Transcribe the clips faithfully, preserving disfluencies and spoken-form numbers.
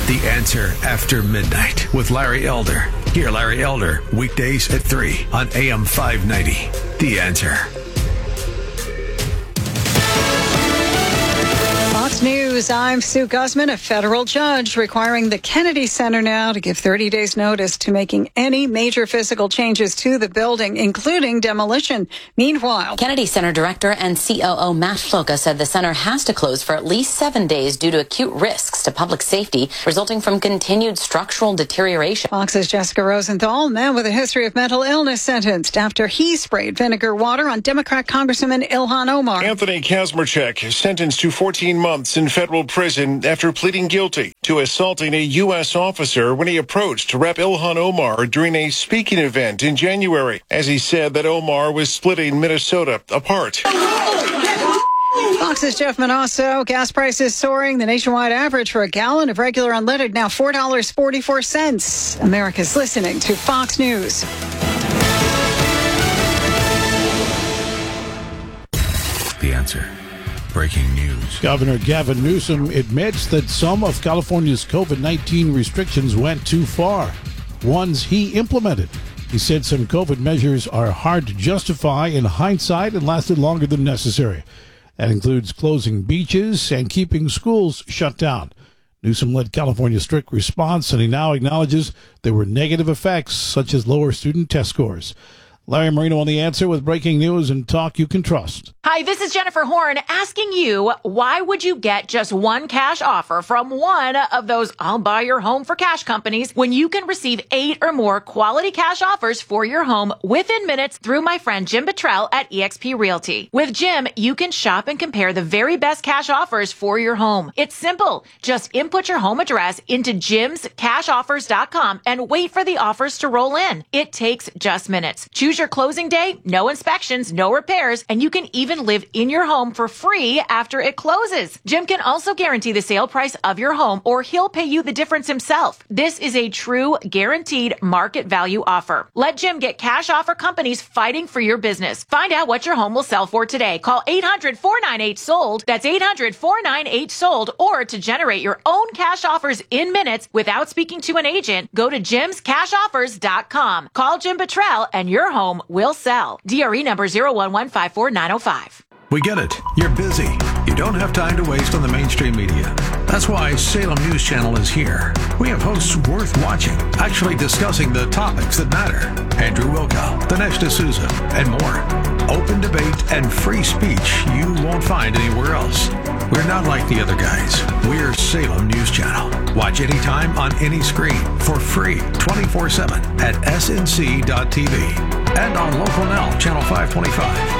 The Answer After Midnight with Larry Elder. Hear Larry Elder weekdays at three on A M five ninety. The Answer. Fox News, I'm Sue Guzman. A federal judge requiring the Kennedy Center now to give thirty days notice to making any major physical changes to the building, including demolition. Meanwhile, Kennedy Center Director and C O O Matt Floka said the center has to close for at least seven days due to acute risks to public safety resulting from continued structural deterioration. Fox's Jessica Rosenthal, a man with a history of mental illness, sentenced after he sprayed vinegar water on Democrat Congressman Ilhan Omar. Anthony Kazmarchuk is sentenced to fourteen months in federal prison after pleading guilty to assaulting a U S officer when he approached Rep Ilhan Omar during a speaking event in January, as he said that Omar was splitting Minnesota apart. Fox's Jeff Manasso. Gas prices soaring. The nationwide average for a gallon of regular unleaded now four dollars and forty-four cents. America's listening to Fox News. The Answer. Breaking news. Governor Gavin Newsom admits that some of California's COVID nineteen restrictions went too far, ones he implemented. He said some COVID measures are hard to justify in hindsight and lasted longer than necessary. That includes closing beaches and keeping schools shut down. Newsom led California's strict response, and he now acknowledges there were negative effects, such as lower student test scores. Larry Marino on The Answer with breaking news and talk you can trust. Hi, this is Jennifer Horn asking you, why would you get just one cash offer from one of those I'll buy your home for cash companies when you can receive eight or more quality cash offers for your home within minutes through my friend Jim Buttrell at eXp Realty. With Jim, you can shop and compare the very best cash offers for your home. It's simple. Just input your home address into jims cash offers dot com and wait for the offers to roll in. It takes just minutes. Choose your closing day, no inspections, no repairs, and you can even live in your home for free after it closes. Jim can also guarantee the sale price of your home, or he'll pay you the difference himself. This is a true guaranteed market value offer. Let Jim get cash offer companies fighting for your business. Find out what your home will sell for today. Call eight hundred, four nine eight, sold. That's eight hundred, four nine eight, sold. Or to generate your own cash offers in minutes without speaking to an agent, go to jims cash offers dot com. Call Jim Buttrell and your home will sell. D R E number zero one one five four nine zero five. We get it. You're busy. You don't have time to waste on the mainstream media. That's why Salem News Channel is here. We have hosts worth watching, actually discussing the topics that matter. Andrew Wilkow, Dinesh D'Souza, and more. Open debate and free speech you won't find anywhere else. We're not like the other guys. We're Salem News Channel. Watch anytime on any screen for free twenty-four seven at S N C dot T V and on Local Now, Channel five twenty-five.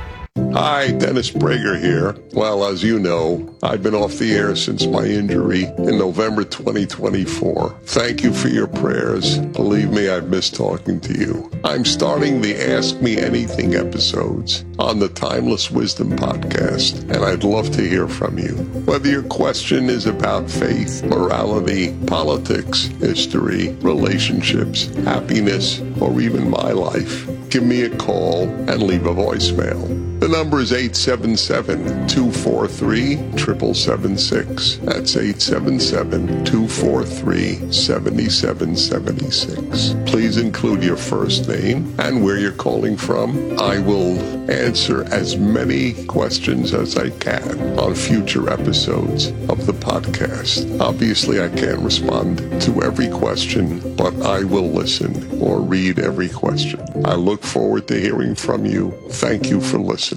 Hi, Dennis Prager here. Well, as you know, I've been off the air since my injury in November twenty twenty-four. Thank you for your prayers. Believe me, I've missed talking to you. I'm starting the Ask Me Anything episodes on the Timeless Wisdom podcast, and I'd love to hear from you. Whether your question is about faith, morality, politics, history, relationships, happiness, or even my life, give me a call and leave a voicemail. The number is eight seven seven, two four three, seven seven seven six. That's eight seven seven, two four three, seven seven seven six. Please include your first name and where you're calling from. I will answer as many questions as I can on future episodes of the podcast. Obviously, I can't respond to every question, but I will listen or read every question. I look forward to hearing from you. Thank you for listening.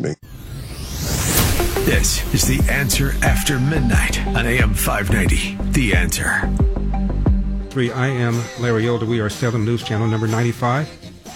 This is The Answer After Midnight on A M five ninety. The Answer. Three, I am Larry Elder. We are Salem News Channel number ninety-five.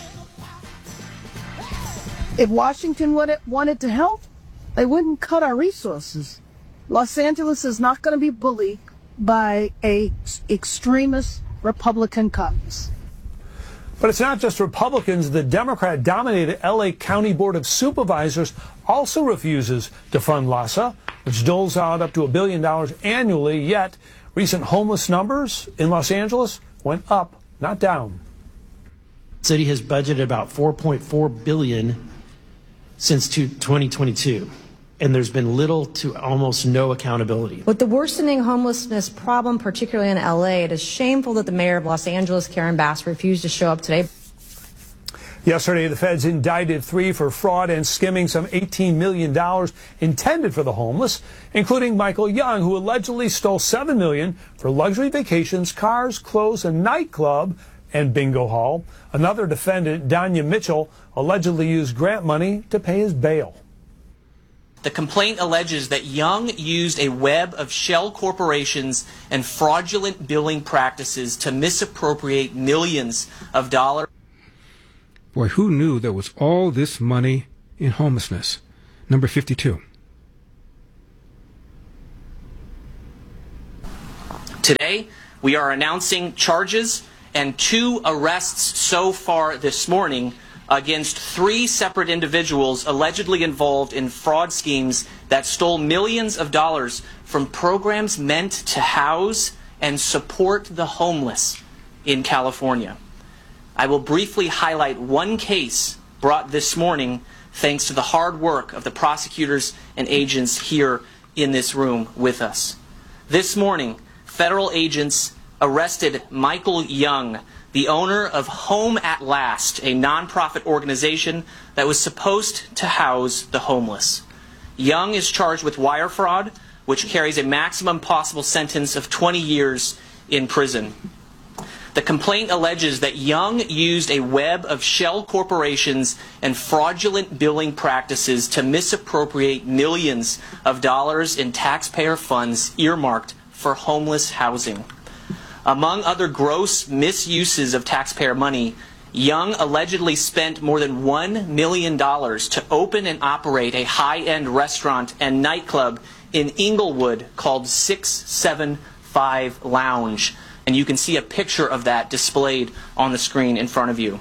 If Washington wanted to help, they wouldn't cut our resources. Los Angeles is not going to be bullied by a extremist Republican Congress. But it's not just Republicans. The Democrat-dominated L A County Board of Supervisors also refuses to fund LAHSA, which doles out up to a billion dollars annually, yet recent homeless numbers in Los Angeles went up, not down. The city has budgeted about four point four billion dollars since twenty twenty-two. and there's been little to almost no accountability. With the worsening homelessness problem, particularly in L A, it is shameful that the mayor of Los Angeles, Karen Bass, refused to show up today. Yesterday, the feds indicted three for fraud and skimming some eighteen million dollars intended for the homeless, including Michael Young, who allegedly stole seven million dollars for luxury vacations, cars, clothes, a nightclub, and bingo hall. Another defendant, Danya Mitchell, allegedly used grant money to pay his bail. The complaint alleges that Young used a web of shell corporations and fraudulent billing practices to misappropriate millions of dollars. Boy, who knew there was all this money in homelessness? Number fifty-two. Today, we are announcing charges and two arrests so far this morning against three separate individuals allegedly involved in fraud schemes that stole millions of dollars from programs meant to house and support the homeless in California. I will briefly highlight one case brought this morning thanks to the hard work of the prosecutors and agents here in this room with us. This morning, federal agents arrested Michael Young, the owner of Home at Last, a nonprofit organization that was supposed to house the homeless. Young is charged with wire fraud, which carries a maximum possible sentence of twenty years in prison. The complaint alleges that Young used a web of shell corporations and fraudulent billing practices to misappropriate millions of dollars in taxpayer funds earmarked for homeless housing. Among other gross misuses of taxpayer money, Young allegedly spent more than one million dollars to open and operate a high-end restaurant and nightclub in Inglewood called six seven five Lounge. And you can see a picture of that displayed on the screen in front of you.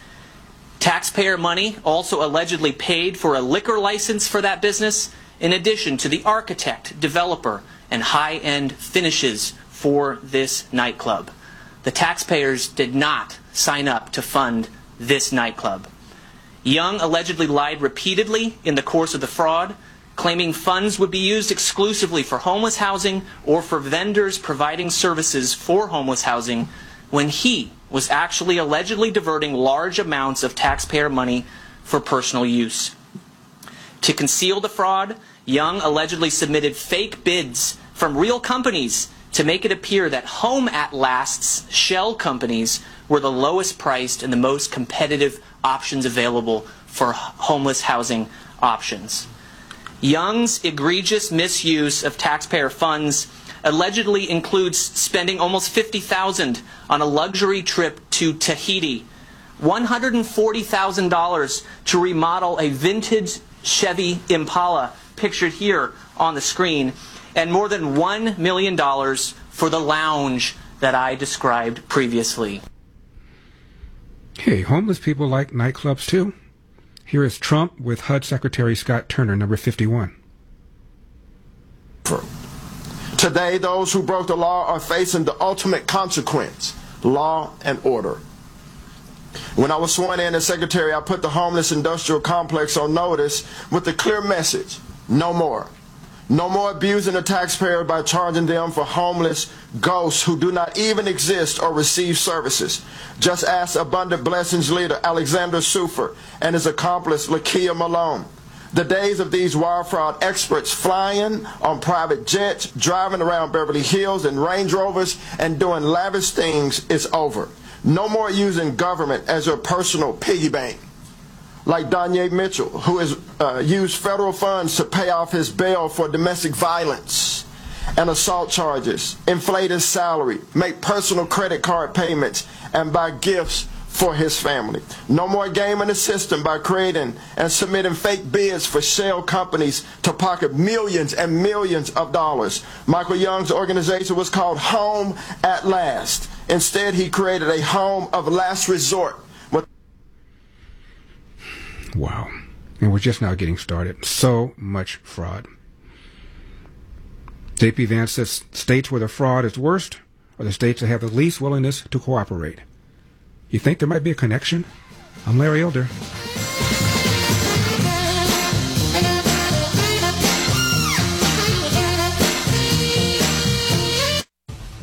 Taxpayer money also allegedly paid for a liquor license for that business, in addition to the architect, developer, and high-end finishes for this nightclub. The taxpayers did not sign up to fund this nightclub. Young allegedly lied repeatedly in the course of the fraud, claiming funds would be used exclusively for homeless housing or for vendors providing services for homeless housing, when he was actually allegedly diverting large amounts of taxpayer money for personal use. To conceal the fraud, Young allegedly submitted fake bids from real companies to make it appear that Home at Last's shell companies were the lowest priced and the most competitive options available for homeless housing options. Young's egregious misuse of taxpayer funds allegedly includes spending almost fifty thousand dollars on a luxury trip to Tahiti, one hundred forty thousand dollars to remodel a vintage Chevy Impala, pictured here on the screen, and more than one million dollars for the lounge that I described previously. Hey, homeless people like nightclubs too. Here is Trump with H U D Secretary Scott Turner, number fifty-one. Today, those who broke the law are facing the ultimate consequence, law and order. When I was sworn in as Secretary, I put the homeless industrial complex on notice with the clear message, no more. No more abusing the taxpayer by charging them for homeless ghosts who do not even exist or receive services. Just ask Abundant Blessings leader Alexander Sufer and his accomplice Lakia Malone. The days of these wire fraud experts flying on private jets, driving around Beverly Hills in Range Rovers, and doing lavish things is over. No more using government as your personal piggy bank. Like Danya Mitchell, who has uh, used federal funds to pay off his bail for domestic violence and assault charges, inflate his salary, make personal credit card payments, and buy gifts for his family. No more gaming the system by creating and submitting fake bids for shell companies to pocket millions and millions of dollars. Michael Young's organization was called Home at Last. Instead, he created a home of last resort. Wow. And we're just now getting started. So much fraud. J P Vance says states where the fraud is worst are the states that have the least willingness to cooperate. You think there might be a connection? I'm Larry Elder.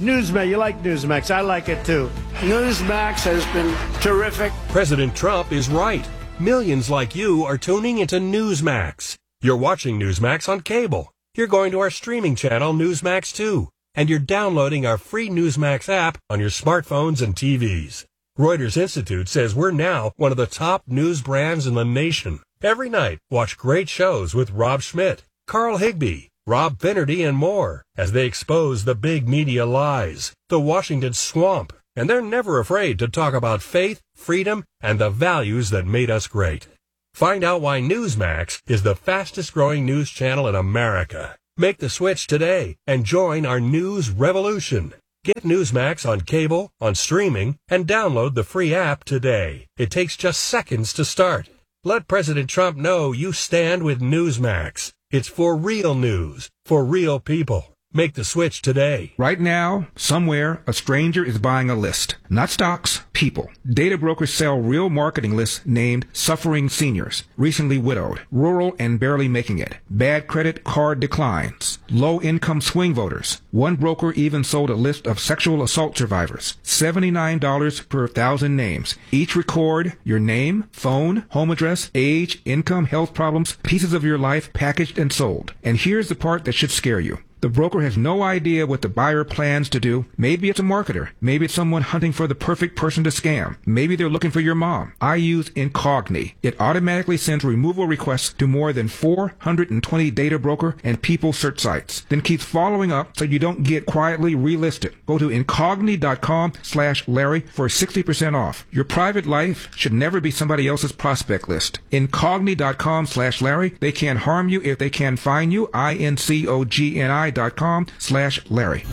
Newsmax, you like Newsmax. I like it too. Newsmax has been terrific. President Trump is right. Millions like you are tuning into Newsmax. You're watching Newsmax on cable. You're going to our streaming channel, Newsmax two. And you're downloading our free Newsmax app on your smartphones and T Vs. Reuters Institute says we're now one of the top news brands in the nation. Every night, watch great shows with Rob Schmidt, Carl Higbie, Rob Finnerty, and more as they expose the big media lies, the Washington swamp, and they're never afraid to talk about faith, freedom, and the values that made us great. Find out why Newsmax is the fastest-growing news channel in America. Make the switch today and join our news revolution. Get Newsmax on cable, on streaming, and download the free app today. It takes just seconds to start. Let President Trump know you stand with Newsmax. It's for real news, for real people. Make the switch today. Right now, somewhere, a stranger is buying a list. Not stocks, people. Data brokers sell real marketing lists named Suffering Seniors, Recently Widowed, Rural and Barely Making It, Bad Credit Card Declines, Low-Income Swing Voters. One broker even sold a list of sexual assault survivors. seventy-nine dollars per thousand names. Each record your name, phone, home address, age, income, health problems, pieces of your life packaged and sold. And here's the part that should scare you. The broker has no idea what the buyer plans to do. Maybe it's a marketer. Maybe it's someone hunting for the perfect person to scam. Maybe they're looking for your mom. I use Incogni. It automatically sends removal requests to more than four hundred twenty data broker and people search sites. Then keeps following up so you don't get quietly relisted. Go to Incogni.com slash Larry for sixty percent off. Your private life should never be somebody else's prospect list. Incogni.com slash Larry. They can't harm you if they can find you. I N C O G N I dot com slash Larry.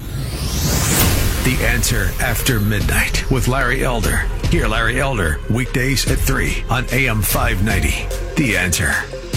The Answer After Midnight with Larry Elder. Hear Larry Elder weekdays at three on A M five ninety. The Answer.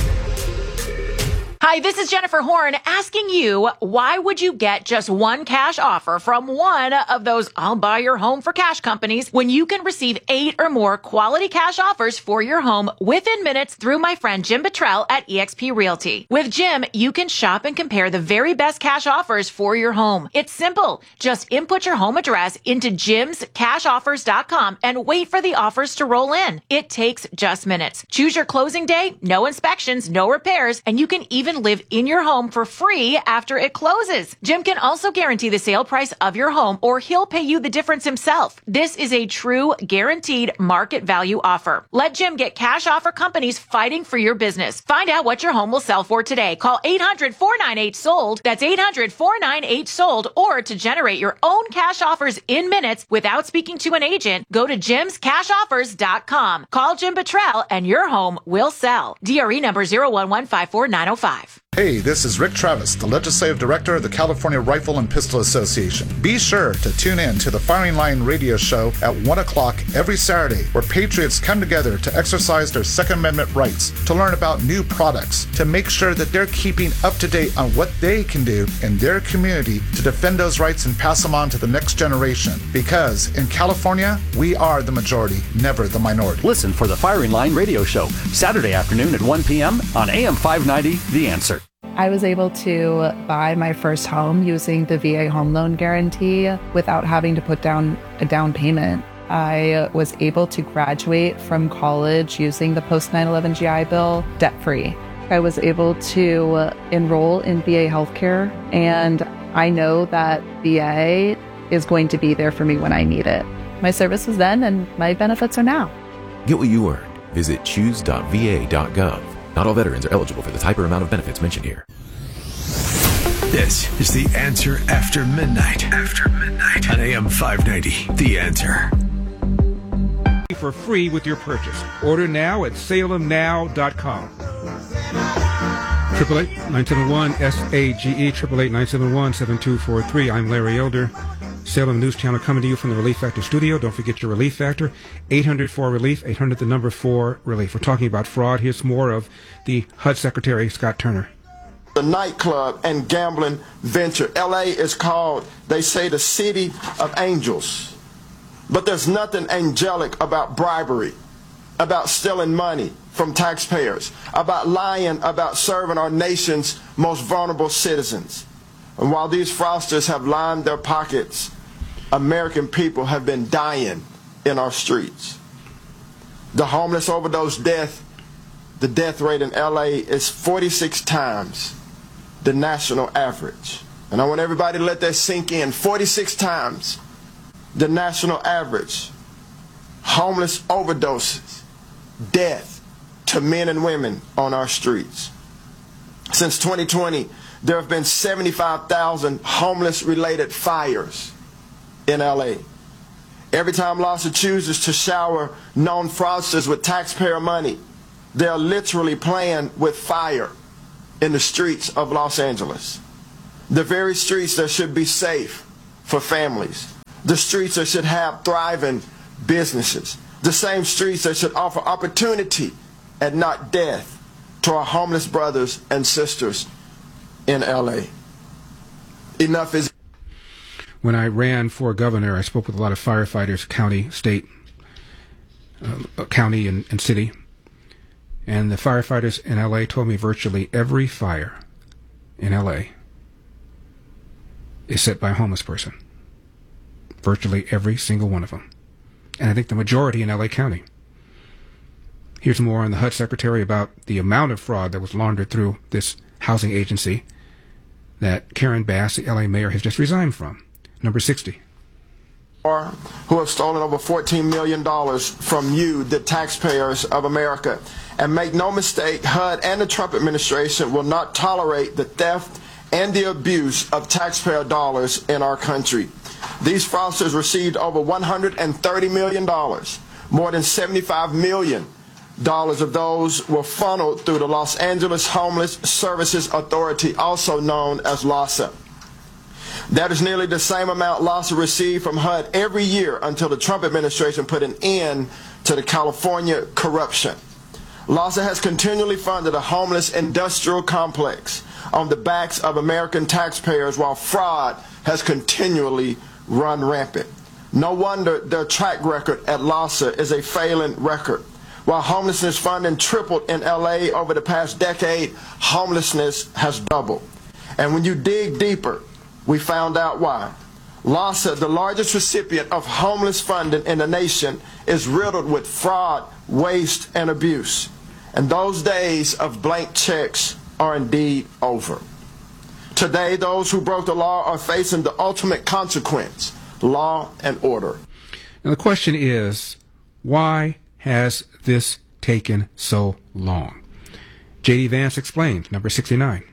Hi, this is Jennifer Horn asking you, why would you get just one cash offer from one of those I'll buy your home for cash companies when you can receive eight or more quality cash offers for your home within minutes through my friend Jim Buttrell at eXp Realty. With Jim, you can shop and compare the very best cash offers for your home. It's simple. Just input your home address into jims cash offers dot com and wait for the offers to roll in. It takes just minutes. Choose your closing day, no inspections, no repairs, and you can even live in your home for free after it closes. Jim can also guarantee the sale price of your home, or he'll pay you the difference himself. This is a true guaranteed market value offer. Let Jim get cash offer companies fighting for your business. Find out what your home will sell for today. Call eight hundred, four nine eight, sold. That's eight hundred, four nine eight, sold. Or to generate your own cash offers in minutes without speaking to an agent, go to jims cash offers dot com. Call Jim Buttrell and your home will sell. D R E number zero one one five four nine zero five. Hey, this is Rick Travis, the Legislative Director of the California Rifle and Pistol Association. Be sure to tune in to the Firing Line radio show at one o'clock every Saturday, where patriots come together to exercise their Second Amendment rights, to learn about new products, to make sure that they're keeping up to date on what they can do in their community to defend those rights and pass them on to the next generation. Because in California, we are the majority, never the minority. Listen for the Firing Line radio show, Saturday afternoon at one p.m. on A M five ninety, The Answer. I was able to buy my first home using the V A home loan guarantee without having to put down a down payment. I was able to graduate from college using the post nine eleven G I Bill debt-free. I was able to enroll in V A healthcare, and I know that V A is going to be there for me when I need it. My service was then, and my benefits are now. Get what you earned. Visit choose dot v a dot gov. Not all veterans are eligible for the type or amount of benefits mentioned here. This is The Answer After Midnight. After Midnight on A M five ninety. The Answer. For free with your purchase. Order now at salem now dot com. triple eight nine seven one S A G E, triple eight nine seven one seven two four three. I'm Larry Elder. Salem News Channel coming to you from the Relief Factor studio. Don't forget your Relief Factor, eight hundred four relief, eight hundred the number four relief. We're talking about fraud. Here's more of the H U D Secretary, Scott Turner. The nightclub and gambling venture. L A is called, they say, the city of angels. But there's nothing angelic about bribery, about stealing money from taxpayers, about lying about serving our nation's most vulnerable citizens. And while these fraudsters have lined their pockets American people have been dying in our streets. The homeless overdose death, the death rate in L A is forty-six times the national average. And I want everybody to let that sink in. forty-six times the national average. Homeless overdoses, death to men and women on our streets. Since twenty twenty, there have been seventy-five thousand homeless-related fires in L A. Every time LAHSA chooses to shower known fraudsters with taxpayer money, they are literally playing with fire in the streets of Los Angeles. The very streets that should be safe for families. The streets that should have thriving businesses. The same streets that should offer opportunity and not death to our homeless brothers and sisters in L A. Enough is... When I ran for governor, I spoke with a lot of firefighters, county, state, uh, county, and, and city. And the firefighters in L A told me virtually every fire in L A is set by a homeless person. Virtually every single one of them. And I think the majority in L A County. Here's more on the H U D secretary about the amount of fraud that was laundered through this housing agency that Karen Bass, the L A mayor, has just resigned from. Number sixty. Who have stolen over fourteen million dollars from you, the taxpayers of America. And make no mistake, H U D and the Trump administration will not tolerate the theft and the abuse of taxpayer dollars in our country. These fraudsters received over one hundred thirty million dollars. More than seventy-five million dollars of those were funneled through the Los Angeles Homeless Services Authority, also known as LAHSA. That is nearly the same amount LAHSA received from H U D every year until the Trump administration put an end to the California corruption. LAHSA has continually funded a homeless industrial complex on the backs of American taxpayers while fraud has continually run rampant. No wonder their track record at LAHSA is a failing record. While homelessness funding tripled in L A over the past decade, homelessness has doubled. And when you dig deeper, we found out why. LAHSA, the largest recipient of homeless funding in the nation, is riddled with fraud, waste, and abuse. And those days of blank checks are indeed over. Today, those who broke the law are facing the ultimate consequence, law and order. Now the question is, why has this taken so long? J D Vance explained, number sixty-nine.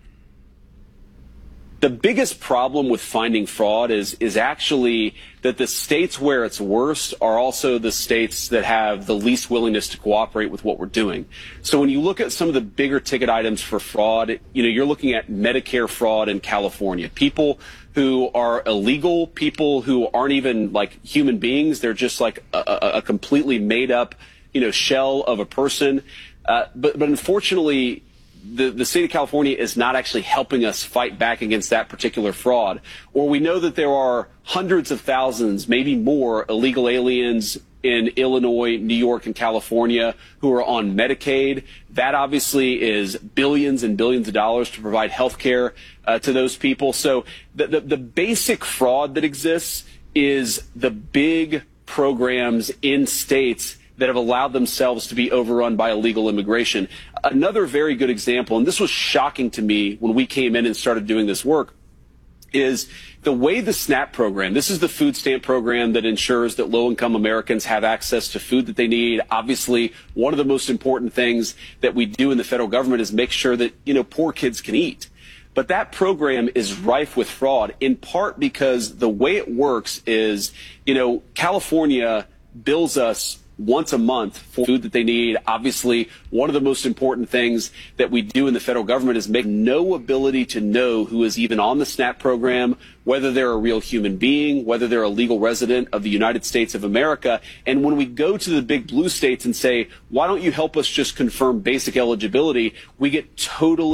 The biggest problem with finding fraud is is actually that the states where it's worst are also the states that have the least willingness to cooperate with what we're doing. So when you look at some of the bigger ticket items for fraud, you know, you're looking at Medicare fraud in California. People who are illegal, people who aren't even like human beings, they're just like a, a, a completely made up, you know, shell of a person. Uh, but, but unfortunately, The, the state of California is not actually helping us fight back against that particular fraud. Or we know that there are hundreds of thousands, maybe more, illegal aliens in Illinois, New York, and California who are on Medicaid. That obviously is billions and billions of dollars to provide health care uh, to those people. So the, the, the basic fraud that exists is the big programs in states that have allowed themselves to be overrun by illegal immigration. Another very good example, and this was shocking to me when we came in and started doing this work, is the way the SNAP program, this is the food stamp program that ensures that low-income Americans have access to food that they need. Obviously, one of the most important things that we do in the federal government is make sure that, you know, poor kids can eat. But that program is rife with fraud, in part because the way it works is, you know, California bills us once a month for food that they need. Obviously, one of the most important things that we do in the federal government is make no ability to know who is even on the SNAP program, whether they're a real human being, whether they're a legal resident of the United States of America. And when we go to the big blue states and say, why don't you help us just confirm basic eligibility, we get totally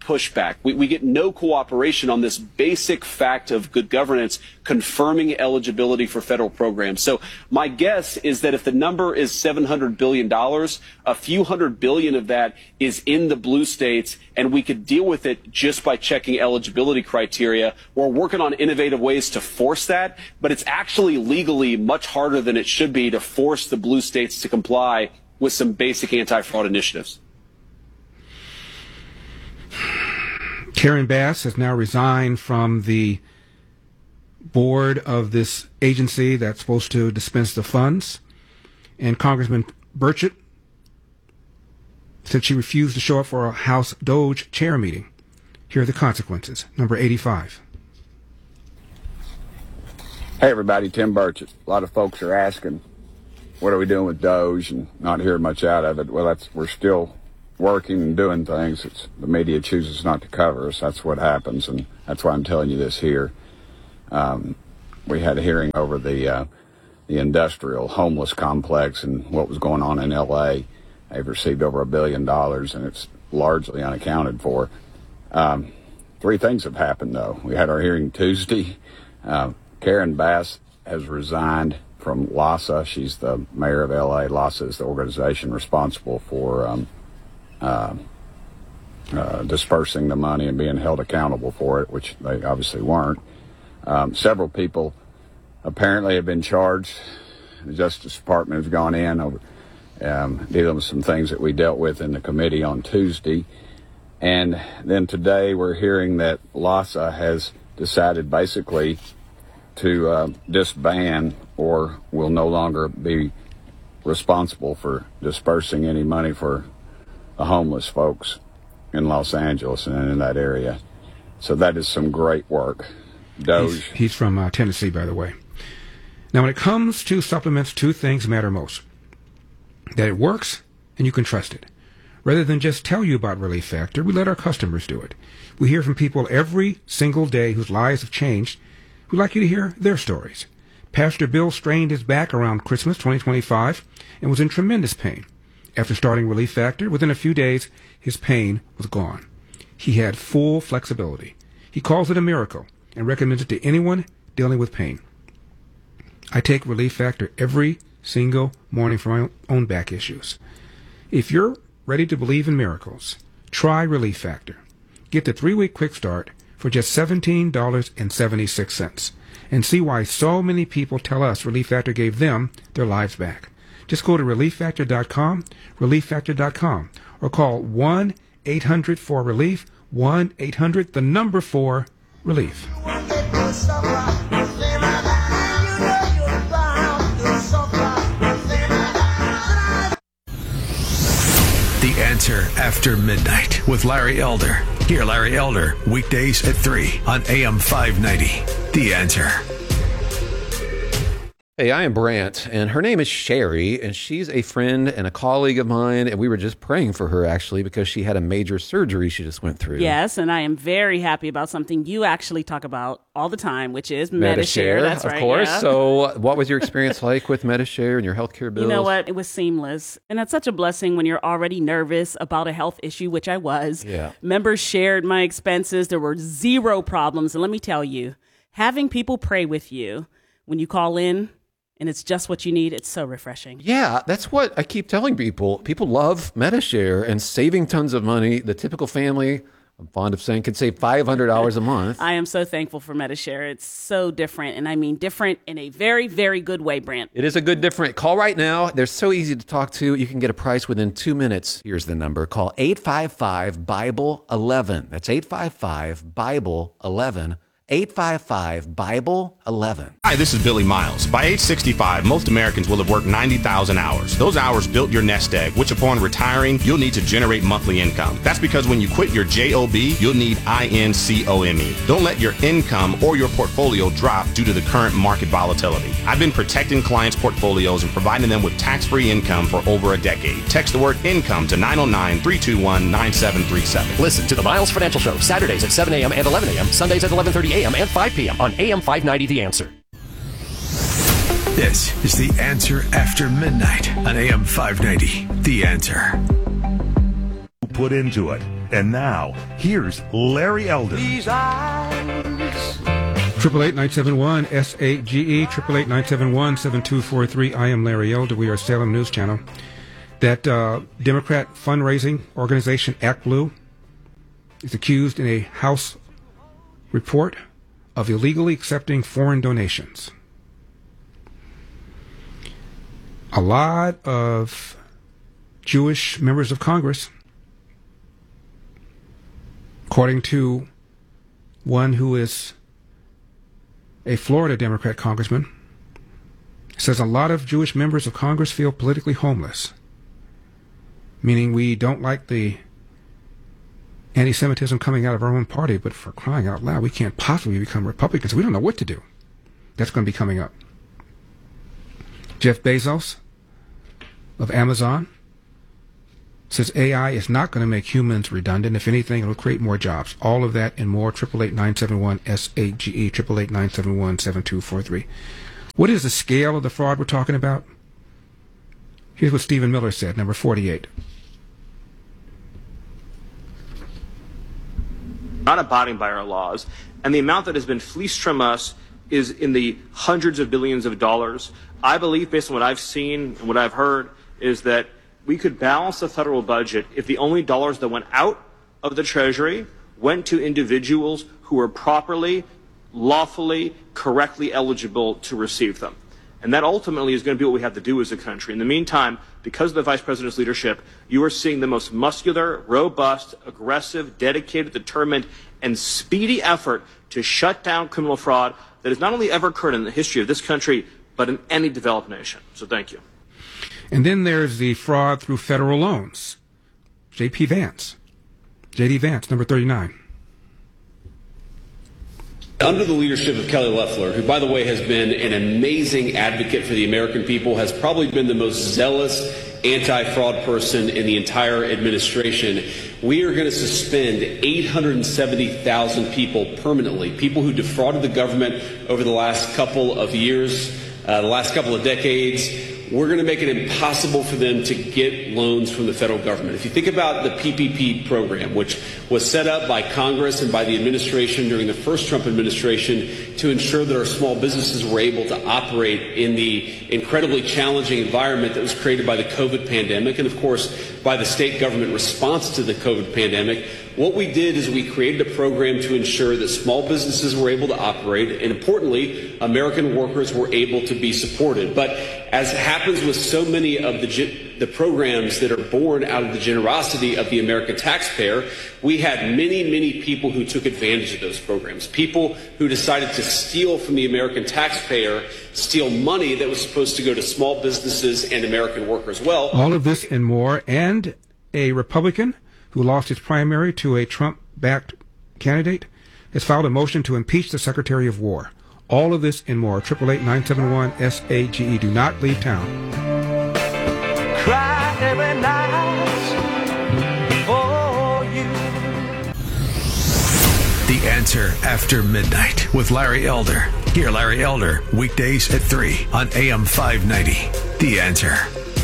pushback. We, we get no cooperation on this basic fact of good governance, confirming eligibility for federal programs. So my guess is that if the number is seven hundred billion dollars, a few hundred billion of that is in the blue states, and we could deal with it just by checking eligibility criteria. We're working on innovative ways to force that, but it's actually legally much harder than it should be to force the blue states to comply with some basic anti-fraud initiatives. Karen Bass has now resigned from the board of this agency that's supposed to dispense the funds. And Congressman Burchett said she refused to show up for a House Doge chair meeting. Here are the consequences. Number eighty-five. Hey, everybody, Tim Burchett. A lot of folks are asking, what are we doing with Doge, and not hearing much out of it. Well, that's we're still working and doing things. It's, the media chooses not to cover us. That's what happens, and that's why I'm telling you this here. Um, we had a hearing over the uh, the industrial homeless complex and what was going on in L A. They've received over a billion dollars, and it's largely unaccounted for. Um, three things have happened, though. We had our hearing Tuesday. Uh, Karen Bass has resigned from LAHSA. She's the mayor of L A. LAHSA is the organization responsible for um, uh, uh, dispersing the money and being held accountable for it, which they obviously weren't. Um, several people apparently have been charged. The Justice Department has gone in over um, dealing with some things that we dealt with in the committee on Tuesday. And then today we're hearing that LAHSA has decided basically to uh, disband or will no longer be responsible for dispersing any money for the homeless folks in Los Angeles and in that area. So that is some great work. Doge. He's, he's from uh, Tennessee, by the way. Now, when it comes to supplements, two things matter most. That it works and you can trust it. Rather than just tell you about Relief Factor, we let our customers do it. We hear from people every single day whose lives have changed. We'd like you to hear their stories. Pastor Bill strained his back around Christmas twenty twenty-five and was in tremendous pain. After starting Relief Factor, within a few days, his pain was gone. He had full flexibility. He calls it a miracle and recommends it to anyone dealing with pain. I take Relief Factor every single morning for my own back issues. If you're ready to believe in miracles, try Relief Factor. Get the three-week quick start for just seventeen dollars and seventy-six cents and see why so many people tell us Relief Factor gave them their lives back. Just go to relief factor dot com, relief factor dot com, or call one eight hundred four relief, one eight hundred, the number four, relief. The Answer After Midnight with Larry Elder. Hear Larry Elder weekdays at three on A M five ninety. The Answer. Hey, I am Brant, and her name is Sherry, and she's a friend and a colleague of mine, and we were just praying for her, actually, because she had a major surgery she just went through. Yes, and I am very happy about something you actually talk about all the time, which is Medi-Share. Medi-Share, That's of right, course. yeah. So what was your experience like with Medi-Share and your healthcare bills? You know what? It was seamless, and that's such a blessing when you're already nervous about a health issue, which I was. Yeah. Members shared my expenses. There were zero problems, and let me tell you, having people pray with you when you call in, and it's just what you need, it's so refreshing. Yeah, that's what I keep telling people. People love Medi-Share and saving tons of money. The typical family, I'm fond of saying, can save five hundred dollars a month. I am so thankful for Medi-Share. It's so different, and I mean different in a very, very good way, Brant. It is a good different. Call right now. They're so easy to talk to. You can get a price within two minutes. Here's the number. Call eight five five, Bible eleven. That's eight five five, Bible eleven. eight five five, Bible eleven. Hi, this is Billy Miles. By age sixty-five, most Americans will have worked ninety thousand hours. Those hours built your nest egg, which upon retiring, you'll need to generate monthly income. That's because when you quit your job, you'll need income. Don't let your income or your portfolio drop due to the current market volatility. I've been protecting clients' portfolios and providing them with tax-free income for over a decade. Text the word income to nine oh nine, three two one, nine seven three seven. Listen to the Miles Financial Show, Saturdays at seven a.m. and eleven a.m., Sundays at eleven thirty a.m. and five p.m. on A M five ninety The Answer. This is The Answer After Midnight on A M five ninety. The Answer. Put into it. And now, here's Larry Elder. Triple eight nine seven one S A G E, triple eight nine seven one seven two four three. I am Larry Elder. We are Salem News Channel. That uh, Democrat fundraising organization, Act Blue, is accused in a House report of illegally accepting foreign donations. A lot of Jewish members of Congress, according to one who is a Florida Democrat congressman, says a lot of Jewish members of Congress feel politically homeless, meaning we don't like the anti-Semitism coming out of our own party, but for crying out loud, we can't possibly become Republicans. We don't know what to do. That's going to be coming up. Jeff Bezos of Amazon says A I is not going to make humans redundant. If anything, it will create more jobs. All of that and more. triple eight nine seven one S A G E, triple eight nine seven one seven two four three. What is the scale of the fraud we're talking about? Here's what Stephen Miller said, number forty-eight. Not abiding by our laws, and the amount that has been fleeced from us is in the hundreds of billions of dollars. I believe, based on what I've seen and what I've heard, is that we could balance the federal budget if the only dollars that went out of the Treasury went to individuals who were properly, lawfully, correctly eligible to receive them. And that ultimately is going to be what we have to do as a country. In the meantime, because of the Vice President's leadership, you are seeing the most muscular, robust, aggressive, dedicated, determined, and speedy effort to shut down criminal fraud that has not only ever occurred in the history of this country, but in any developed nation. So thank you. And then there's the fraud through federal loans. J P Vance. J D Vance, number thirty-nine. Under the leadership of Kelly Loeffler, who, by the way, has been an amazing advocate for the American people, has probably been the most zealous anti-fraud person in the entire administration, we are going to suspend eight hundred seventy thousand people permanently, people who defrauded the government over the last couple of years, uh, the last couple of decades. We're going to make it impossible for them to get loans from the federal government. If you think about the P P P program, which was set up by Congress and by the administration during the first Trump administration to ensure that our small businesses were able to operate in the incredibly challenging environment that was created by the COVID pandemic and, of course, by the state government response to the COVID pandemic, what we did is we created a program to ensure that small businesses were able to operate and, importantly, American workers were able to be supported. But as happens with so many of the, the programs that are born out of the generosity of the American taxpayer, we had many, many people who took advantage of those programs, people who decided to steal from the American taxpayer, steal money that was supposed to go to small businesses and American workers. Well, all of this and more, and a Republican who lost his primary to a Trump-backed candidate has filed a motion to impeach the Secretary of War. All of this and more. triple eight nine seven one S A G E. Do not leave town. Cry every night for you. The Answer After Midnight with Larry Elder. Hear Larry Elder weekdays at three on A M five ninety. The Answer.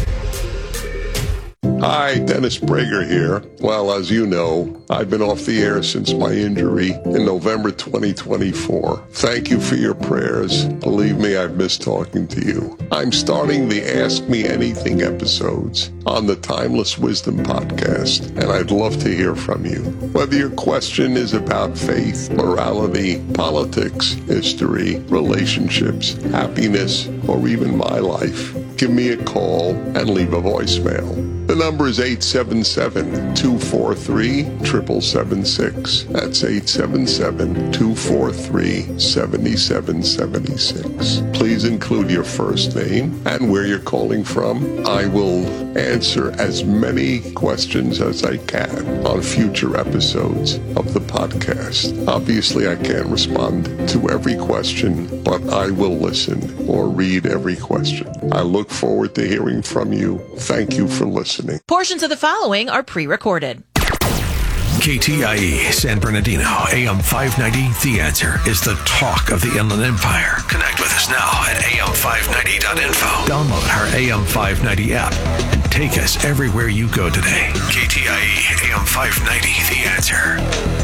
Hi, Dennis Prager here. Well, as you know, I've been off the air since my injury in November twenty twenty-four. Thank you for your prayers. Believe me, I've missed talking to you. I'm starting the Ask Me Anything episodes on the Timeless Wisdom podcast, and I'd love to hear from you. Whether your question is about faith, morality, politics, history, relationships, happiness, or even my life, give me a call and leave a voicemail. The number is eight seven seven, two four three, seven seven seven six. That's eight seven seven, two four three, seven seven seven six. Please include your first name and where you're calling from. I will answer as many questions as I can on future episodes of the podcast. Obviously, I can't respond to every question, but I will listen or read every question. I look forward to hearing from you. Thank you for listening. Portions of the following are pre-recorded. K T I E San Bernardino, A M five ninety. The Answer is the talk of the Inland Empire. Connect with us now at A M five ninety dot info. Download our A M five ninety app and take us everywhere you go today. K T I E A M five ninety. The Answer.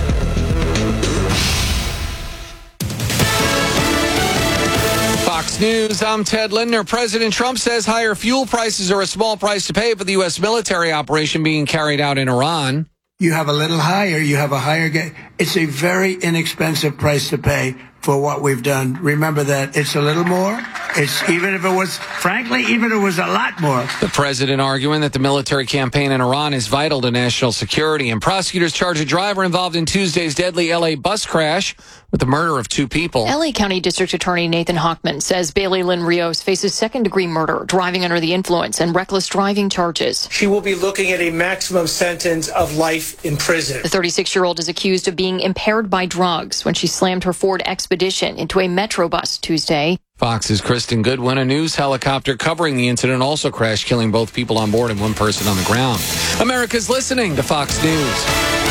Fox News, I'm Ted Lindner. President Trump says higher fuel prices are a small price to pay for the U S military operation being carried out in Iran. You have a little higher, you have a higher get. It's a very inexpensive price to pay for what we've done. Remember that it's a little more. It's even if it was, frankly, even if it was a lot more. The president arguing that the military campaign in Iran is vital to national security, and prosecutors charge a driver involved in Tuesday's deadly L A bus crash with the murder of two people. L A County District Attorney Nathan Hochman says Bailey Lynn Rios faces second-degree murder, driving under the influence, and reckless driving charges. She will be looking at a maximum sentence of life in prison. The thirty-six-year-old is accused of being impaired by drugs when she slammed her Ford Expedition into a Metro bus Tuesday. Fox's Kristen Goodwin, a news helicopter covering the incident, also crashed, killing both people on board and one person on the ground. America's listening to Fox News.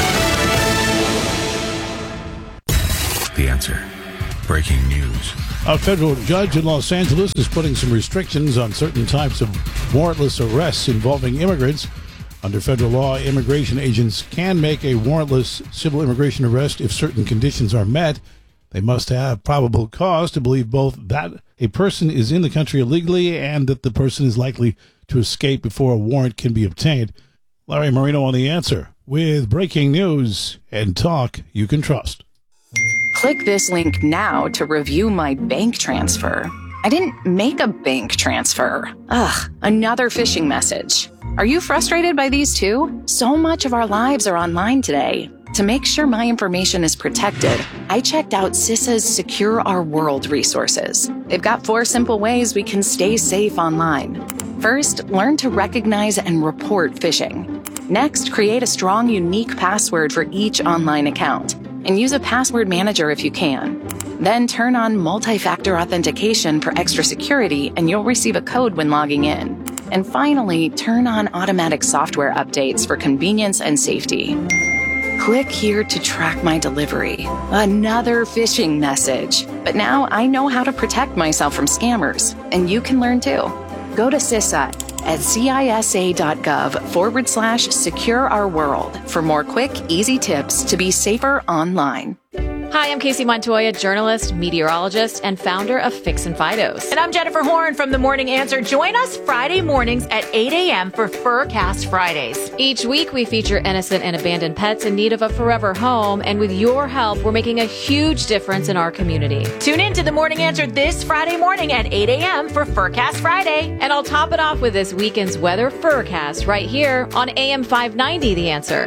The Answer. Breaking news. A federal judge in Los Angeles is putting some restrictions on certain types of warrantless arrests involving immigrants. Under federal law, immigration agents can make a warrantless civil immigration arrest if certain conditions are met. They must have probable cause to believe both that a person is in the country illegally and that the person is likely to escape before a warrant can be obtained. Larry Marino on The Answer with breaking news and talk you can trust. Click this link now to review my bank transfer. I didn't make a bank transfer. Ugh, another phishing message. Are you frustrated by these too? So much of our lives are online today. To make sure my information is protected, I checked out CISA's Secure Our World resources. They've got four simple ways we can stay safe online. First, learn to recognize and report phishing. Next, create a strong, unique password for each online account, and use a password manager if you can. Then turn on multi-factor authentication for extra security, and you'll receive a code when logging in. And finally, turn on automatic software updates for convenience and safety. Click here to track my delivery. Another phishing message. But now I know how to protect myself from scammers, and you can learn too. Go to CISA at cisa.gov forward slash secure our world for more quick, easy tips to be safer online. Hi, I'm Casey Montoya, journalist, meteorologist, and founder of Fix and Fidos. And I'm Jennifer Horn from The Morning Answer. Join us Friday mornings at eight a.m. for Furcast Fridays. Each week, we feature innocent and abandoned pets in need of a forever home. And with your help, we're making a huge difference in our community. Tune in to The Morning Answer this Friday morning at eight a.m. for Furcast Friday. And I'll top it off with this weekend's weather Furcast right here on A M five ninety, The Answer.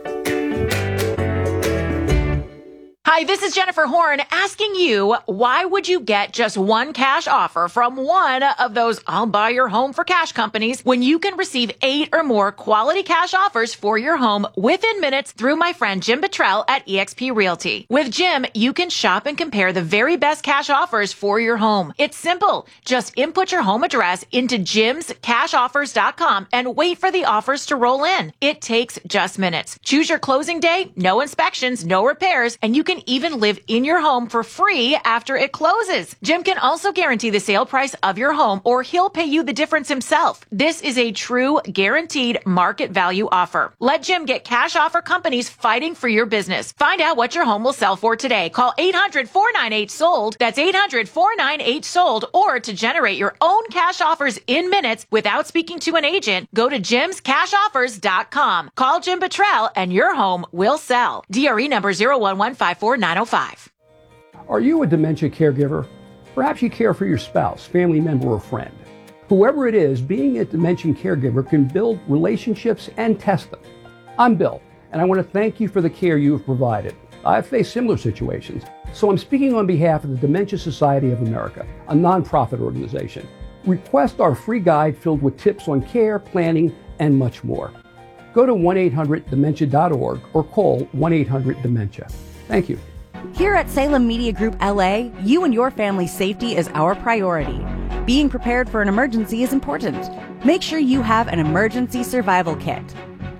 Hi, this is Jennifer Horn asking you, why would you get just one cash offer from one of those I'll buy your home for cash companies when you can receive eight or more quality cash offers for your home within minutes through my friend Jim Buttrell at eXp Realty. With Jim, you can shop and compare the very best cash offers for your home. It's simple. Just input your home address into jims cash offers dot com and wait for the offers to roll in. It takes just minutes. Choose your closing day, no inspections, no repairs, and you can even live in your home for free after it closes. Jim can also guarantee the sale price of your home, or he'll pay you the difference himself. This is a true guaranteed market value offer. Let Jim get cash offer companies fighting for your business. Find out what your home will sell for today. Call eight hundred, four nine eight, sold. That's eight hundred, four nine eight, sold. Or to generate your own cash offers in minutes without speaking to an agent, go to jims cash offers dot com. Call Jim Buttrell and your home will sell. D R E number zero one one five four nine oh five. Are you a dementia caregiver? Perhaps you care for your spouse, family member, or friend. Whoever it is, being a dementia caregiver can build relationships and test them. I'm Bill, and I want to thank you for the care you have provided. I've faced similar situations, so I'm speaking on behalf of the Dementia Society of America, a nonprofit organization. Request our free guide filled with tips on care, planning, and much more. Go to one eight hundred dementia dot org or call one eight hundred dementia. Thank you. Here at Salem Media Group L A, you and your family's safety is our priority. Being prepared for an emergency is important. Make sure you have an emergency survival kit.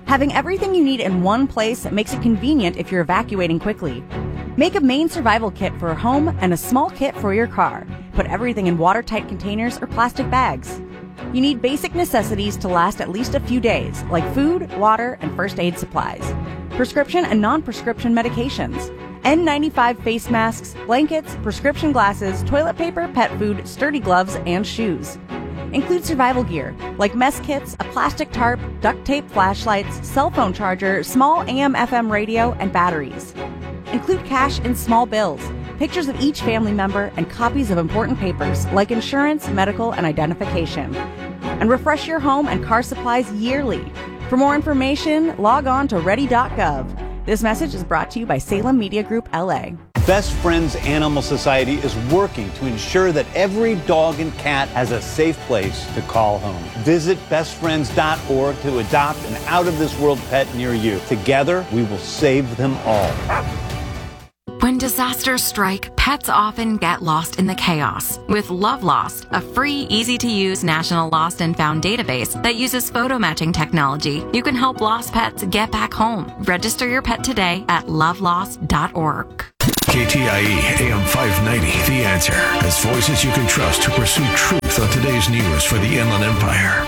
Having everything you need in one place makes it convenient if you're evacuating quickly. Make a main survival kit for a home and a small kit for your car. Put everything in watertight containers or plastic bags. You need basic necessities to last at least a few days, like food, water, and first aid supplies. Prescription and non-prescription medications. N ninety-five face masks, blankets, prescription glasses, toilet paper, pet food, sturdy gloves, and shoes. Include survival gear, like mess kits, a plastic tarp, duct tape flashlights, cell phone charger, small A M F M radio, and batteries. Include cash and small bills, pictures of each family member, and copies of important papers, like insurance, medical, and identification. And refresh your home and car supplies yearly. For more information, log on to ready dot gov. This message is brought to you by Salem Media Group, L A. Best Friends Animal Society is working to ensure that every dog and cat has a safe place to call home. Visit best friends dot org to adopt an out-of-this-world pet near you. Together, we will save them all. When disasters strike, pets often get lost in the chaos. With Love Lost, a free, easy-to-use national lost and found database that uses photo matching technology, you can help lost pets get back home. Register your pet today at love lost dot org. K T I E A M five ninety, The Answer. As voices you can trust to pursue truth on today's news for the Inland Empire.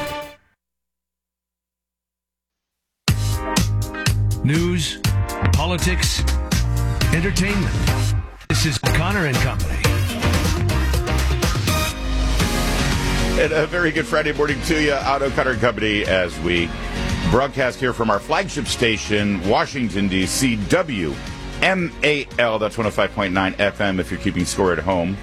News, politics, entertainment. This is Connor and Company. And a very good Friday morning to you, Auto Connor and Company, as we broadcast here from our flagship station, Washington, D C, W M A L. That's one oh five point nine F M if you're keeping score at home.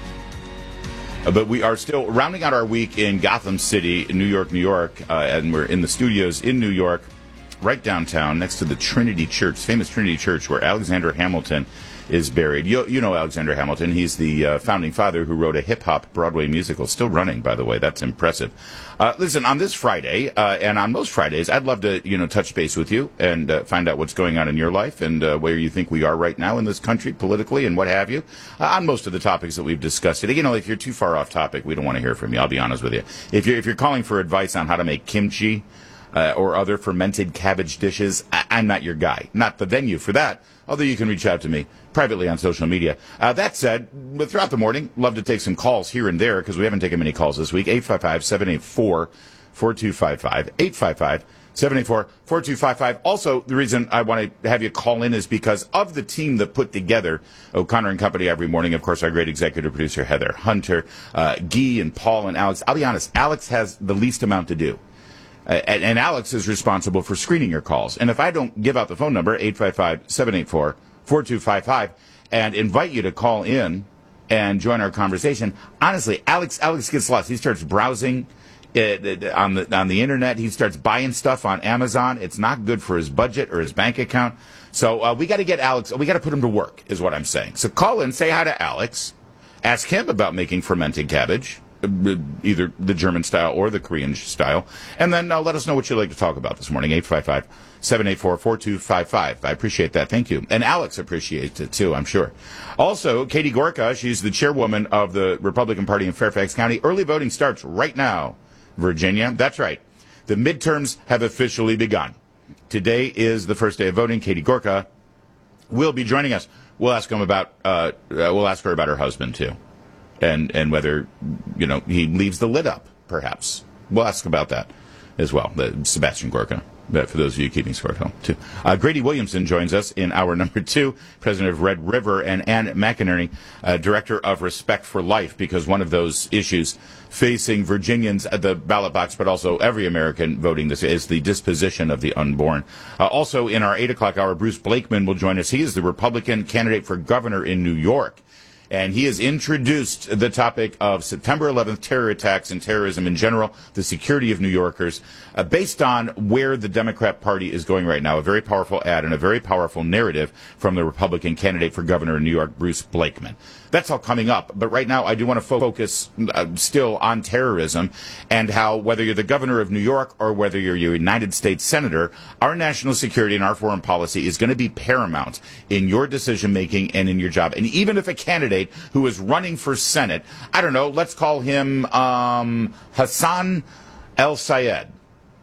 Uh, but we are still rounding out our week in Gotham City, New York, New York, uh, and we're in the studios in New York, right downtown, next to the Trinity Church, famous Trinity Church, where Alexander Hamilton is buried. You, you know Alexander Hamilton. He's the uh, founding father who wrote a hip-hop Broadway musical. Still running, by the way. That's impressive. Uh, listen, on this Friday, uh, and on most Fridays, I'd love to, you know, touch base with you and uh, find out what's going on in your life and uh, where you think we are right now in this country politically and what have you, uh, on most of the topics that we've discussed today. You know, if you're too far off topic, we don't want to hear from you. I'll be honest with you. If you're, if you're calling for advice on how to make kimchi, Uh, or other fermented cabbage dishes, I- I'm not your guy. Not the venue for that, although you can reach out to me privately on social media. Uh, that said, throughout the morning, love to take some calls here and there, because we haven't taken many calls this week. eight five five, seven eight four, four two five five. eight five five, seven eight four, four two five five. Also, the reason I want to have you call in is because of the team that put together O'Connor and Company every morning. Of course, our great executive producer, Heather Hunter, uh, Guy and Paul and Alex. I'll be honest, Alex has the least amount to do. Uh, and, and Alex is responsible for screening your calls. And if I don't give out the phone number, eight five five, seven eight four, four two five five, and invite you to call in and join our conversation, honestly, Alex Alex gets lost. He starts browsing uh, on the on the internet. He starts buying stuff on Amazon. It's not good for his budget or his bank account. So uh, we got to get Alex, we got to put him to work, is what I'm saying. So call in, say hi to Alex, ask him about making fermented cabbage, either the German style or the Korean style, and then uh, let us know what you'd like to talk about this morning. eight five five, seven eight four, four two five five. I appreciate that. Thank you. And Alex appreciates it, too, I'm sure. Also, Katie Gorka, she's the chairwoman of the Republican Party in Fairfax County. Early voting starts right now, Virginia. That's right. The midterms have officially begun. Today is the first day of voting. Katie Gorka will be joining us. We'll ask him about, uh, uh, we'll ask her about her husband, too. And and whether, you know, he leaves the lid up, perhaps. We'll ask about that as well. The Sebastian Gorka, for those of you keeping score at home, too. Uh, Grady Williamson joins us in hour number two, president of Red River, and Ann McInerney, uh, director of Respect for Life, because one of those issues facing Virginians at the ballot box, but also every American voting this, is the disposition of the unborn. Uh, also, in our eight o'clock hour, Bruce Blakeman will join us. He is the Republican candidate for governor in New York. And he has introduced the topic of September eleventh terror attacks and terrorism in general, the security of New Yorkers, uh, based on where the Democrat Party is going right now. A very powerful ad and a very powerful narrative from the Republican candidate for governor in New York, Bruce Blakeman. That's all coming up. But right now, I do want to focus uh, still on terrorism and how, whether you're the governor of New York or whether you're a United States senator, our national security and our foreign policy is going to be paramount in your decision-making and in your job. And even if a candidate who is running for Senate, I don't know, let's call him um, Hassan El-Sayed.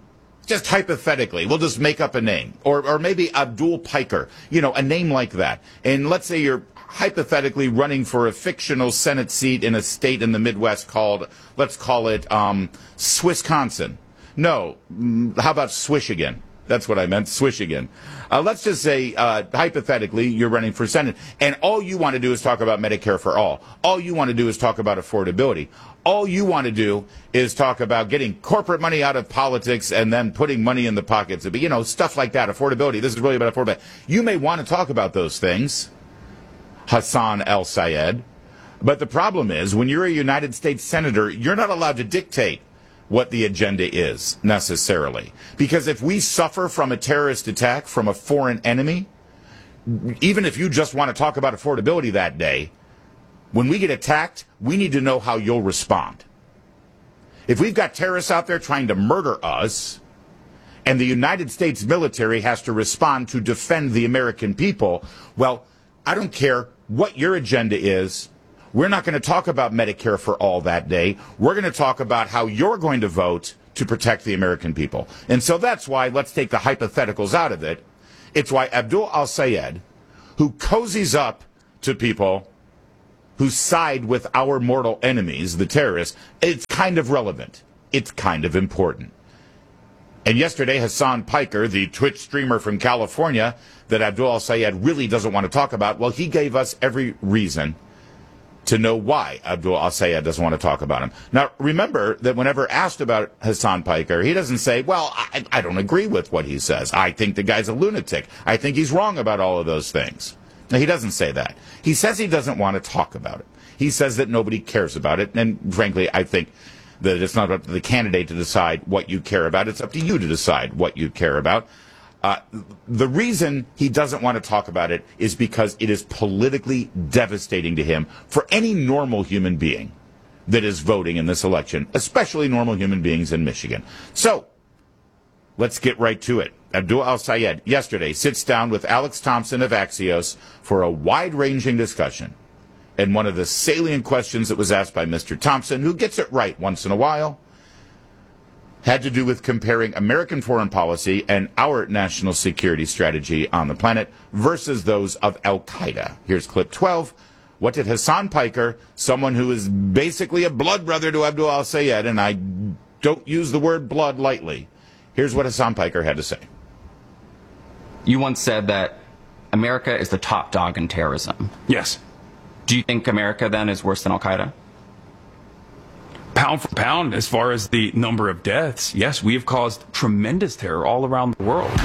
just hypothetically, we'll just make up a name, or or maybe Abdul Piker, you know, a name like that. And let's say you're hypothetically running for a fictional Senate seat in a state in the Midwest called, let's call it um, Swissconsin. No, how about Swishigan? That's what I meant, Swishigan. Uh, let's just say, uh, hypothetically, you're running for Senate, and all you want to do is talk about Medicare for all. All you want to do is talk about affordability. All you want to do is talk about getting corporate money out of politics and then putting money in the pockets of, you know, stuff like that, affordability. This is really about affordability. You may want to talk about those things, Hassan El-Sayed, but the problem is when you're a United States senator, you're not allowed to dictate what the agenda is necessarily. Because if we suffer from a terrorist attack from a foreign enemy, even if you just want to talk about affordability that day, when we get attacked, we need to know how you'll respond. If we've got terrorists out there trying to murder us, and the United States military has to respond to defend the American people, well, I don't care what your agenda is. We're not going to talk about Medicare for all that day. We're going to talk about how you're going to vote to protect the American people. And so that's why, let's take the hypotheticals out of it. It's why Abdul Al-Sayed, who cozies up to people who side with our mortal enemies, the terrorists, it's kind of relevant. It's kind of important. And yesterday, Hassan Piker, the Twitch streamer from California that Abdul Al-Sayed really doesn't want to talk about, well, he gave us every reason to know why Abdul Al-Sayed doesn't want to talk about him. Now, remember that whenever asked about Hassan Piker, he doesn't say, well, I, I don't agree with what he says. I think the guy's a lunatic. I think he's wrong about all of those things. Now, he doesn't say that. He says he doesn't want to talk about it. He says that nobody cares about it. And frankly, I think that it's not up to the candidate to decide what you care about. It's up to you to decide what you care about. Uh, the reason he doesn't want to talk about it is because it is politically devastating to him for any normal human being that is voting in this election, especially normal human beings in Michigan. So, let's get right to it. Abdul Al-Sayed yesterday sits down with Alex Thompson of Axios for a wide-ranging discussion. And one of the salient questions that was asked by Mister Thompson, who gets it right once in a while, had to do with comparing American foreign policy and our national security strategy on the planet versus those of Al-Qaeda. Here's clip twelve. What did Hassan Piker, someone who is basically a blood brother to Abdul Al-Sayed, and I don't use the word blood lightly, here's what Hassan Piker had to say. You once said that America is the top dog in terrorism. Yes. Do you think America, then, is worse than Al-Qaeda? Pound for pound, as far as the number of deaths, yes, we have caused tremendous terror all around the world.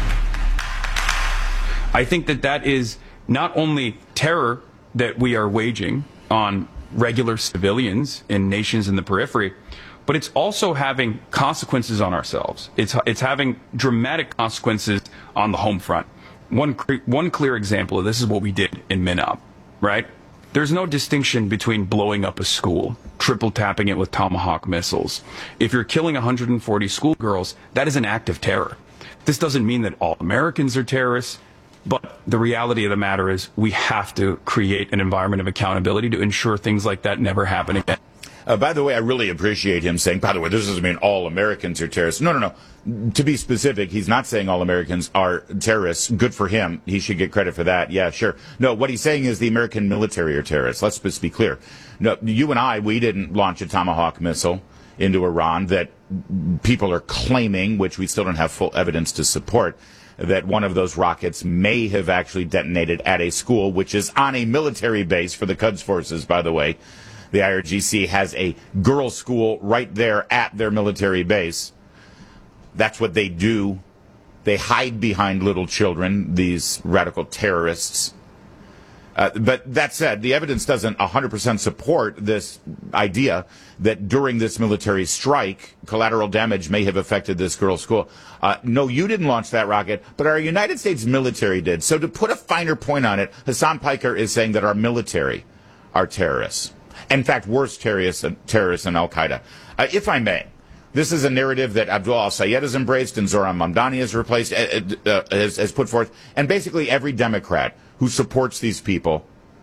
I think that that is not only terror that we are waging on regular civilians in nations in the periphery, but it's also having consequences on ourselves. It's, it's having dramatic consequences on the home front. One, one clear example of this is what we did in Minop, right? There's no distinction between blowing up a school, triple tapping it with Tomahawk missiles. If you're killing one hundred forty schoolgirls, that is an act of terror. This doesn't mean that all Americans are terrorists, but the reality of the matter is we have to create an environment of accountability to ensure things like that never happen again. Uh, by the way, I really appreciate him saying, by the way, this doesn't mean all Americans are terrorists. No, no, no. To be specific, he's not saying all Americans are terrorists. Good for him. He should get credit for that. Yeah, sure. No, what he's saying is the American military are terrorists. Let's just be clear. No, you and I, we didn't launch a Tomahawk missile into Iran that people are claiming, which we still don't have full evidence to support, that one of those rockets may have actually detonated at a school, which is on a military base for the Quds forces, by the way. The I R G C has a girls' school right there at their military base. That's what they do. They hide behind little children, these radical terrorists. Uh, but that said, the evidence doesn't one hundred percent support this idea that during this military strike, collateral damage may have affected this girls' school. Uh, no, you didn't launch that rocket, but our United States military did. So to put a finer point on it, Hassan Piker is saying that our military are terrorists. In fact, worse terrorists than, terrorists than Al-Qaeda. Uh, if I may, this is a narrative that Abdul Al-Sayed has embraced and Zohran Mamdani has replaced, uh, uh, has, has put forth, and basically every Democrat who supports these people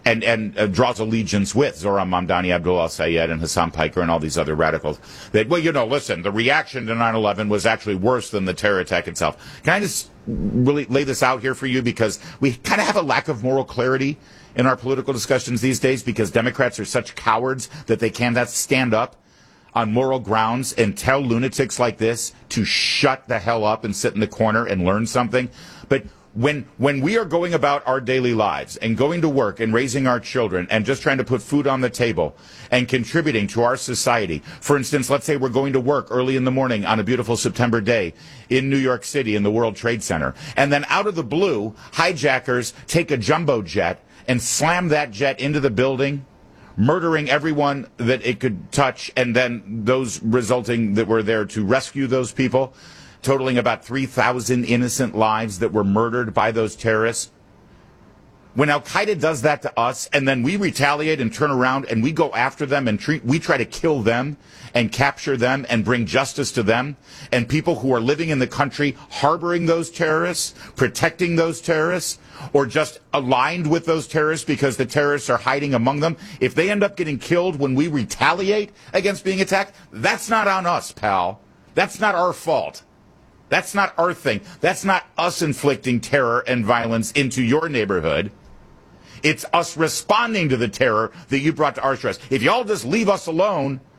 and, and uh, draws allegiance with Zohran Mamdani, Abdul al-Sayed, and Hassan Piker, and all these other radicals. That, well, you know, listen, the reaction to nine eleven was actually worse than the terror attack itself. Can I just really lay this out here for you? Because we kind of have a lack of moral clarity in our political discussions these days, because Democrats are such cowards that they cannot stand up on moral grounds and tell lunatics like this to shut the hell up and sit in the corner and learn something. But when when we are going about our daily lives and going to work and raising our children and just trying to put food on the table and contributing to our society, for instance, let's say we're going to work early in the morning on a beautiful September day in New York City in the World Trade Center, and then out of the blue, hijackers take a jumbo jet and slam that jet into the building, murdering everyone that it could touch, and then those resulting that were there to rescue those people, totaling about three thousand innocent lives that were murdered by those terrorists. When Al-Qaeda does that to us, and then we retaliate and turn around and we go after them and treat, we try to kill them and capture them and bring justice to them, and people who are living in the country harboring those terrorists, protecting those terrorists, or just aligned with those terrorists because the terrorists are hiding among them, if they end up getting killed when we retaliate against being attacked, that's not on us, pal. That's not our fault. That's not our thing. That's not us inflicting terror and violence into your neighborhood. It's us responding to the terror that you brought to our stress. If y'all just leave us alone,